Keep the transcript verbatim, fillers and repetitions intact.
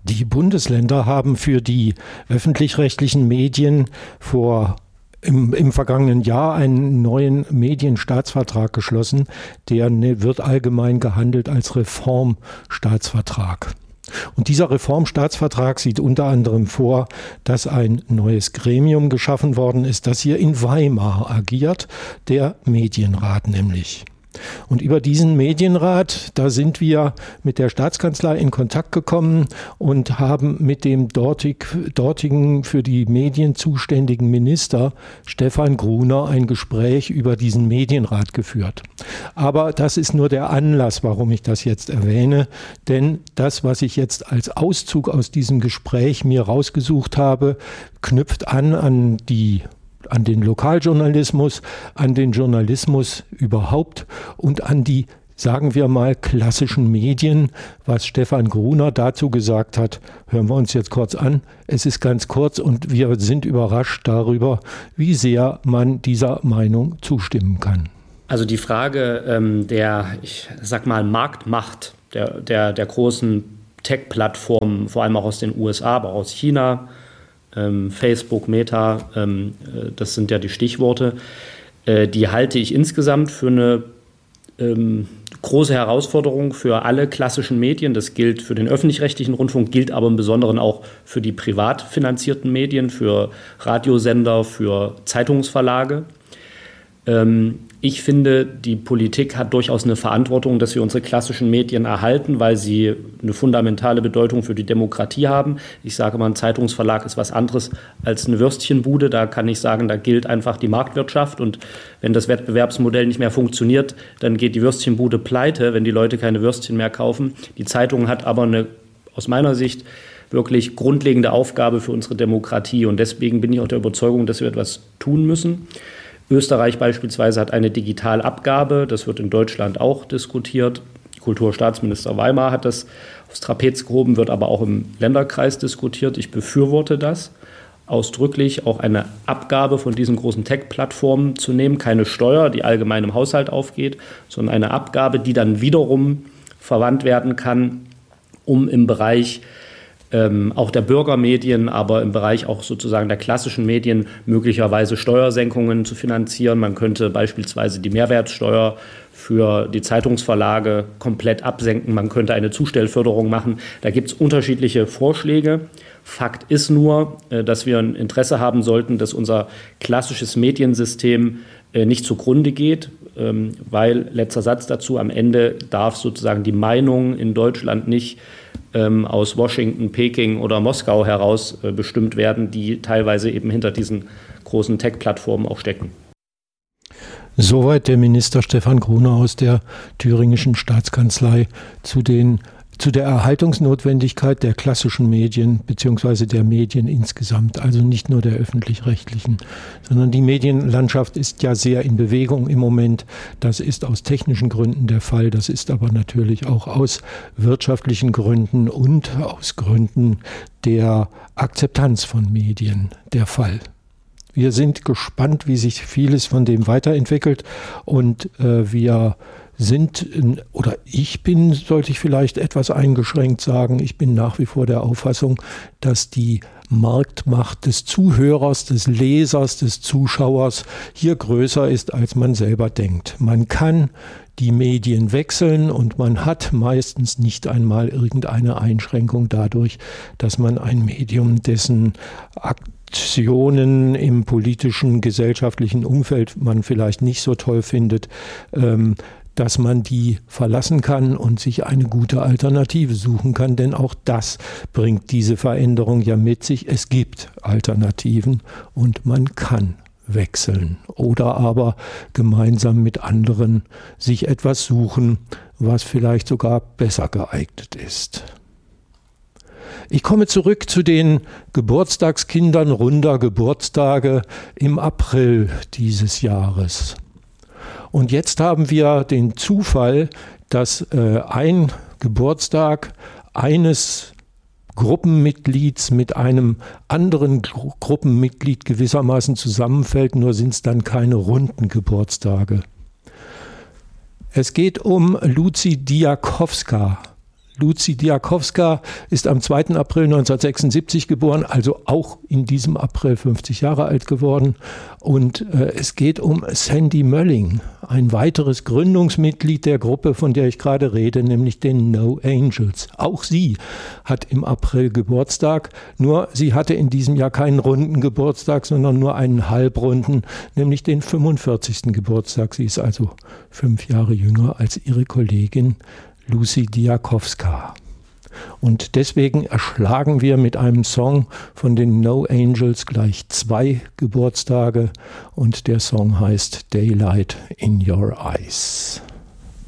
Die Bundesländer haben für die öffentlich-rechtlichen Medien vor im, im vergangenen Jahr einen neuen Medienstaatsvertrag geschlossen. Der wird allgemein gehandelt als Reformstaatsvertrag. Und dieser Reformstaatsvertrag sieht unter anderem vor, dass ein neues Gremium geschaffen worden ist, das hier in Weimar agiert, der Medienrat nämlich. Und über diesen Medienrat, da sind wir mit der Staatskanzlei in Kontakt gekommen und haben mit dem dortig, dortigen für die Medien zuständigen Minister Stefan Gruner ein Gespräch über diesen Medienrat geführt. Aber das ist nur der Anlass, warum ich das jetzt erwähne, denn das, was ich jetzt als Auszug aus diesem Gespräch mir rausgesucht habe, knüpft an an die an den Lokaljournalismus, an den Journalismus überhaupt und an die, sagen wir mal, klassischen Medien. Was Stefan Gruner dazu gesagt hat, hören wir uns jetzt kurz an. Es ist ganz kurz und wir sind überrascht darüber, wie sehr man dieser Meinung zustimmen kann. Also die Frage ähm, der, ich sag mal, Marktmacht der, der, der großen Tech-Plattformen, vor allem auch aus den U S A, aber auch aus China, Facebook, Meta, das sind ja die Stichworte, die halte ich insgesamt für eine große Herausforderung für alle klassischen Medien. Das gilt für den öffentlich-rechtlichen Rundfunk, gilt aber im Besonderen auch für die privat finanzierten Medien, für Radiosender, für Zeitungsverlage. Ich finde, die Politik hat durchaus eine Verantwortung, dass wir unsere klassischen Medien erhalten, weil sie eine fundamentale Bedeutung für die Demokratie haben. Ich sage mal, ein Zeitungsverlag ist was anderes als eine Würstchenbude. Da kann ich sagen, da gilt einfach die Marktwirtschaft. Und wenn das Wettbewerbsmodell nicht mehr funktioniert, dann geht die Würstchenbude pleite, wenn die Leute keine Würstchen mehr kaufen. Die Zeitung hat aber eine, aus meiner Sicht, wirklich grundlegende Aufgabe für unsere Demokratie. Und deswegen bin ich auch der Überzeugung, dass wir etwas tun müssen. Österreich beispielsweise hat eine Digitalabgabe, das wird in Deutschland auch diskutiert. Kulturstaatsminister Weimar hat das aufs Trapez gehoben, wird aber auch im Länderkreis diskutiert. Ich befürworte das ausdrücklich, auch eine Abgabe von diesen großen Tech-Plattformen zu nehmen. Keine Steuer, die allgemein im Haushalt aufgeht, sondern eine Abgabe, die dann wiederum verwandt werden kann, um im Bereich Ähm, auch der Bürgermedien, aber im Bereich auch sozusagen der klassischen Medien möglicherweise Steuersenkungen zu finanzieren. Man könnte beispielsweise die Mehrwertsteuer für die Zeitungsverlage komplett absenken. Man könnte eine Zustellförderung machen. Da gibt es unterschiedliche Vorschläge. Fakt ist nur, äh, dass wir ein Interesse haben sollten, dass unser klassisches Mediensystem äh, nicht zugrunde geht, ähm, weil, letzter Satz dazu, am Ende darf sozusagen die Meinung in Deutschland nicht ähm, aus Washington, Peking oder Moskau heraus äh, bestimmt werden, die teilweise eben hinter diesen großen Tech-Plattformen auch stecken. Soweit der Minister Stefan Gruner aus der thüringischen Staatskanzlei zu den zu der Erhaltungsnotwendigkeit der klassischen Medien bzw. der Medien insgesamt, also nicht nur der öffentlich-rechtlichen, sondern die Medienlandschaft ist ja sehr in Bewegung im Moment. Das ist aus technischen Gründen der Fall, das ist aber natürlich auch aus wirtschaftlichen Gründen und aus Gründen der Akzeptanz von Medien der Fall. Wir sind gespannt, wie sich vieles von dem weiterentwickelt und äh, wir sind, oder ich bin, sollte ich vielleicht etwas eingeschränkt sagen, ich bin nach wie vor der Auffassung, dass die Marktmacht des Zuhörers, des Lesers, des Zuschauers hier größer ist, als man selber denkt. Man kann die Medien wechseln und man hat meistens nicht einmal irgendeine Einschränkung dadurch, dass man ein Medium, dessen Aktionen im politischen, gesellschaftlichen Umfeld man vielleicht nicht so toll findet, ähm, dass man die verlassen kann und sich eine gute Alternative suchen kann. Denn auch das bringt diese Veränderung ja mit sich. Es gibt Alternativen und man kann wechseln oder aber gemeinsam mit anderen sich etwas suchen, was vielleicht sogar besser geeignet ist. Ich komme zurück zu den Geburtstagskindern runder Geburtstage im April dieses Jahres. Und jetzt haben wir den Zufall, dass äh, ein Geburtstag eines Gruppenmitglieds mit einem anderen Gru- Gruppenmitglied gewissermaßen zusammenfällt, nur sind es dann keine runden Geburtstage. Es geht um Lucy Diakowska. Lucy Diakowska ist am zweiten April neunzehnhundertsechsundsiebzig geboren, also auch in diesem April fünfzig Jahre alt geworden. Und äh, es geht um Sandy Mölling, ein weiteres Gründungsmitglied der Gruppe, von der ich gerade rede, nämlich den No Angels. Auch sie hat im April Geburtstag, nur sie hatte in diesem Jahr keinen runden Geburtstag, sondern nur einen halbrunden, nämlich den fünfundvierzigsten Geburtstag. Sie ist also fünf Jahre jünger als ihre Kollegin Lucy Diakowska. Und deswegen erschlagen wir mit einem Song von den No Angels gleich zwei Geburtstage und der Song heißt Daylight in Your Eyes.